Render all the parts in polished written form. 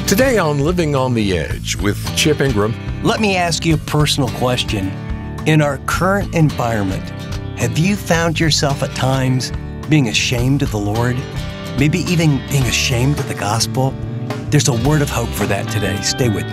Today on Living on the Edge with Chip Ingram. Let me ask you a personal question. In our current environment, have you found yourself at times being ashamed of the Lord? Maybe even being ashamed of the gospel? There's a word of hope for that today. Stay with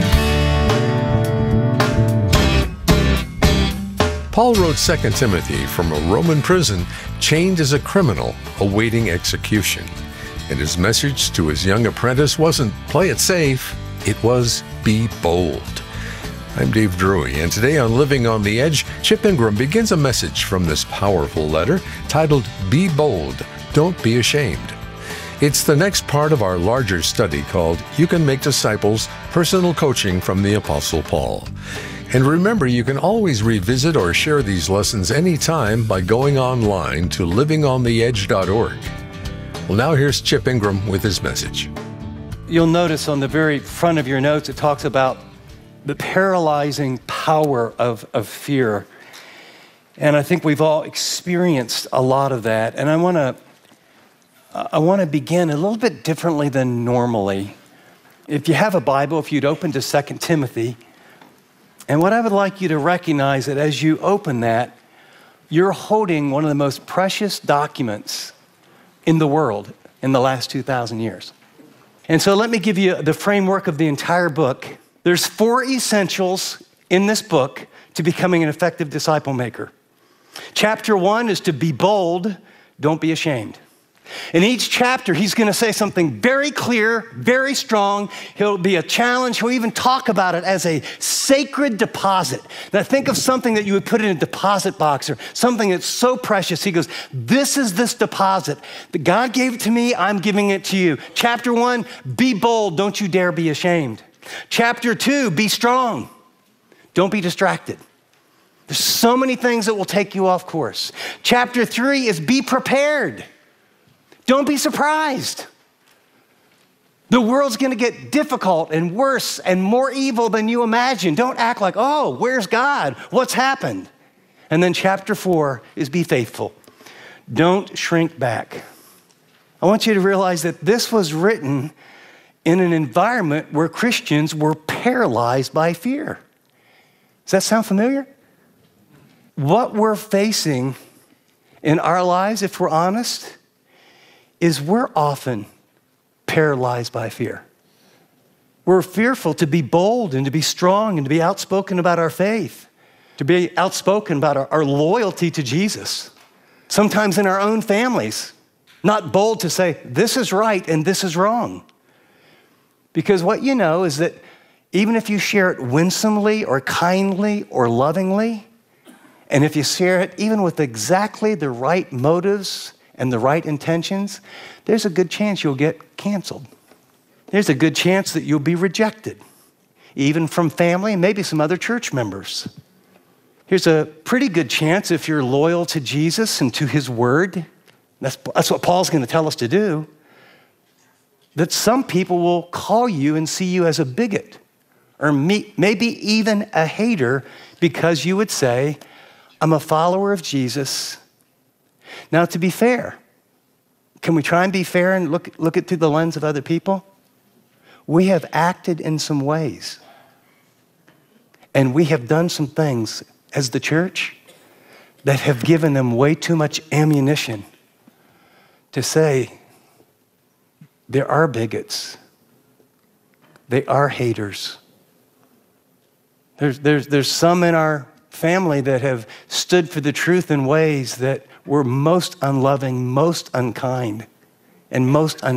me. Paul wrote 2 Timothy from a Roman prison, chained as a criminal awaiting execution. And his message to his young apprentice wasn't play it safe, it was be bold. I'm Dave Drury, and today on Living on the Edge, Chip Ingram begins a message from this powerful letter titled Be Bold, Don't Be Ashamed. It's the next part of our larger study called You Can Make Disciples, Personal Coaching from the Apostle Paul. And remember, you can always revisit or share these lessons anytime by going online to livingontheedge.org. Well, now here's Chip Ingram with his message. You'll notice on the very front of your notes, it talks about the paralyzing power of fear. And I think we've all experienced a lot of that. And I want to begin a little bit differently than normally. If you have a Bible, if you'd open to 2 Timothy, and what I would like you to recognize that as you open that, you're holding one of the most precious documents in the world in the last 2,000 years. And so let me give you the framework of the entire book. There's 4 essentials in this book to becoming an effective disciple maker. Chapter 1 is to be bold, don't be ashamed. In each chapter, he's going to say something very clear, very strong. He'll be a challenge. He'll even talk about it as a sacred deposit. Now think of something that you would put in a deposit box or something that's so precious. He goes, this is this deposit. God gave it to me, I'm giving it to you. Chapter 1, be bold, don't you dare be ashamed. Chapter 2, be strong. Don't be distracted. There's so many things that will take you off course. Chapter 3 is be prepared. Don't be surprised. The world's going to get difficult and worse and more evil than you imagine. Don't act like, oh, where's God? What's happened? And then chapter 4 is be faithful. Don't shrink back. I want you to realize that this was written in an environment where Christians were paralyzed by fear. Does that sound familiar? What we're facing in our lives, if we're honest, is we're often paralyzed by fear. We're fearful to be bold and to be strong and to be outspoken about our faith, to be outspoken about our loyalty to Jesus. Sometimes in our own families, not bold to say, this is right and this is wrong. Because what you know is that even if you share it winsomely or kindly or lovingly, and if you share it even with exactly the right motives and the right intentions, there's a good chance you'll get canceled. There's a good chance that you'll be rejected, even from family and maybe some other church members. Here's a pretty good chance if you're loyal to Jesus and to his word, that's what Paul's going to tell us to do, that some people will call you and see you as a bigot or maybe even a hater because you would say, I'm a follower of Jesus. Now, to be fair, can we try and be fair and look it through the lens of other people? We have acted in some ways, and we have done some things as the church that have given them way too much ammunition to say, there are bigots, they are haters. There's some in our family that have stood for the truth in ways that were most unloving, most unkind, and most